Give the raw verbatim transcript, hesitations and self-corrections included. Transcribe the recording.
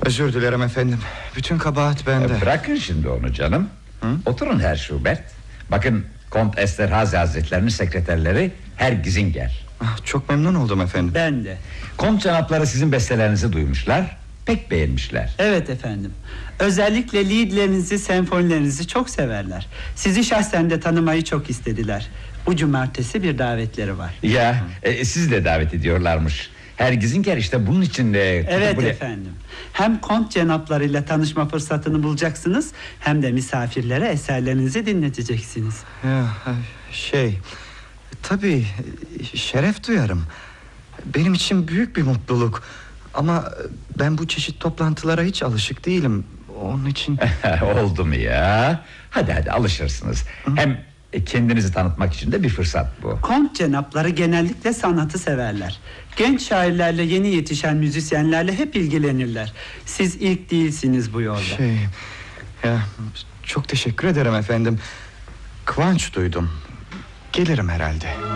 Özür dilerim efendim. Bütün kabahat bende. Bırakın şimdi onu canım. Hı? Oturun Herr Schubert. Bakın Kont Esterhazy Hazretlerinin sekreterleri Herr Gizinger. Çok memnun oldum efendim. Ben de. Kont canapları sizin bestelerinizi duymuşlar, pek beğenmişler. Evet efendim. Özellikle liedlerinizi, senfonilerinizi çok severler. Sizi şahsen de tanımayı çok istediler. Bu cumartesi bir davetleri var. Ya e, sizi de davet ediyorlarmış. Herr Gizinger işte bunun için de... Evet buraya... efendim. Hem kont cenaplarıyla tanışma fırsatını bulacaksınız, hem de misafirlere eserlerinizi dinleteceksiniz. Ya, şey... Tabii şeref duyarım. Benim için büyük bir mutluluk. Ama ben bu çeşit toplantılara hiç alışık değilim. Onun için... Oldu mu ya? Hadi hadi alışırsınız. Hı? Hem kendinizi tanıtmak için de bir fırsat bu. Kont cenapları genellikle sanatı severler. Genç şairlerle, yeni yetişen müzisyenlerle hep ilgilenirler. Siz ilk değilsiniz bu yolda. Şey... Ya, çok teşekkür ederim efendim. Kıvanç duydum. Gelirim herhalde.